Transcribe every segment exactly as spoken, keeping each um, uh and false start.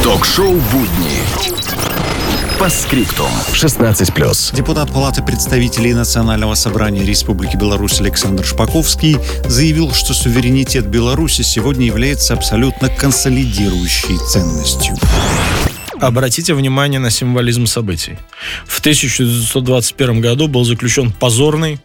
Ток-шоу «Будни». Постскриптум. шестнадцать плюс. Депутат Палаты представителей Национального собрания Республики Беларусь Александр Шпаковский заявил, что суверенитет Беларуси сегодня является абсолютно консолидирующей ценностью. Обратите внимание на символизм событий. В тысяча девятьсот двадцать первом году был заключен позорный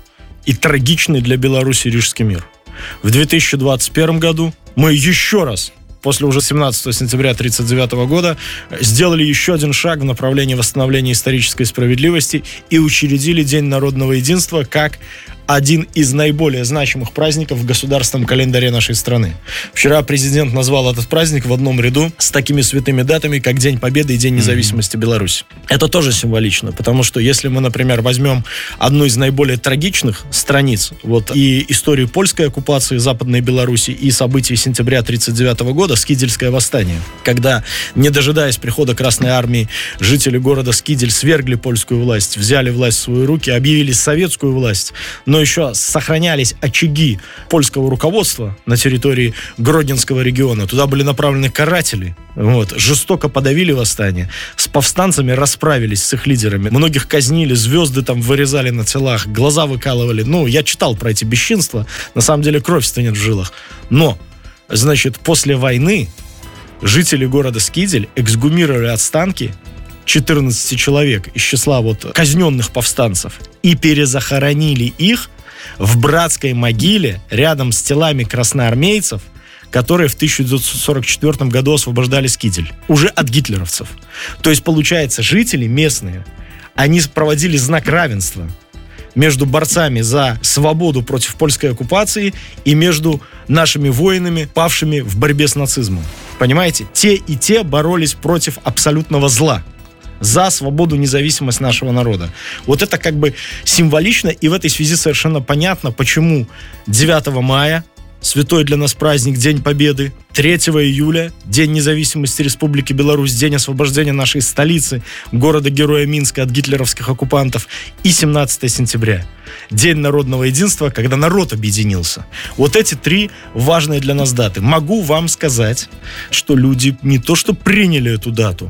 и трагичный для Беларуси Рижский мир. В две тысячи двадцать первом году мы еще раз, после уже семнадцатого сентября тысяча девятьсот тридцать девятого года, сделали еще один шаг в направлении восстановления исторической справедливости и учредили День народного единства как один из наиболее значимых праздников в государственном календаре нашей страны. Вчера президент назвал этот праздник в одном ряду с такими святыми датами, как День Победы и День независимости Беларуси. Это тоже символично, потому что если мы, например, возьмем одну из наиболее трагичных страниц вот, и историю польской оккупации Западной Беларуси и событий сентября тысяча девятьсот тридцать девятого года, Скидельское восстание, когда, не дожидаясь прихода Красной Армии, жители города Скидель свергли польскую власть, взяли власть в свои руки, объявили советскую власть, но еще сохранялись очаги польского руководства на территории Гродненского региона. Туда были направлены каратели, вот, жестоко подавили восстание, с повстанцами расправились, с их лидерами. Многих казнили, звезды там вырезали на телах, глаза выкалывали. Ну, я читал про эти бесчинства, на самом деле кровь стынет в жилах. Но, значит, после войны жители города Скидель эксгумировали останки четырнадцати человек из числа вот казненных повстанцев и перезахоронили их в братской могиле рядом с телами красноармейцев, которые в тысяча девятьсот сорок четвёртом году освобождали Скидель. Уже от гитлеровцев. То есть, получается, жители местные, они проводили знак равенства между борцами за свободу против польской оккупации и между нашими воинами, павшими в борьбе с нацизмом. Понимаете? Те и те боролись против абсолютного зла, за свободу, независимость нашего народа. Вот это как бы символично, и в этой связи совершенно понятно, почему девятого мая, святой для нас праздник, День Победы, третьего июля, День независимости Республики Беларусь, День освобождения нашей столицы, города-героя Минска от гитлеровских оккупантов, и семнадцатого сентября, День народного единства, когда народ объединился. Вот эти три важные для нас даты. Могу вам сказать, что люди не то что приняли эту дату,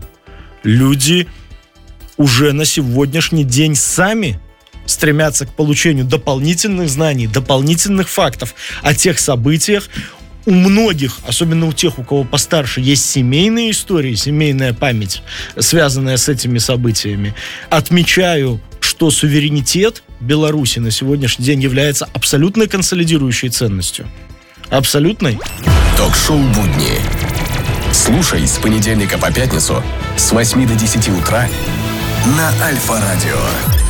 люди уже на сегодняшний день сами стремятся к получению дополнительных знаний, дополнительных фактов о тех событиях. У многих, особенно у тех, у кого постарше, есть семейные истории, семейная память, связанная с этими событиями. Отмечаю, что суверенитет Беларуси на сегодняшний день является абсолютной консолидирующей ценностью. Абсолютной. Ток-шоу «Будни». Слушай с понедельника по пятницу с восьми до десяти утра на Альфа-радио.